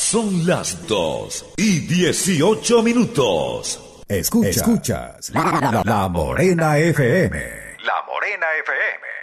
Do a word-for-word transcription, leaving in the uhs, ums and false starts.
Son las dos y dieciocho minutos. Escuchas, Escuchas la, la, la Morena F M. La Morena F M.